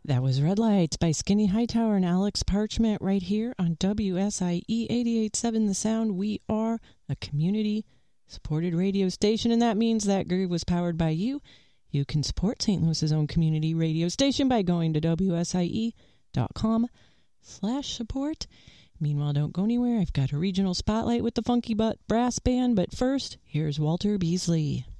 That was Red Lights by Skinny Hightower and Alex Parchment right here on WSIE 88.7 The Sound. We are a community-supported radio station, and that means that groove was powered by you. You can support St. Louis's own community radio station by going to WSIE.com/support. Meanwhile, don't go anywhere. I've got a regional spotlight with the Funky Butt Brass Band, but first, here's Walter Beasley.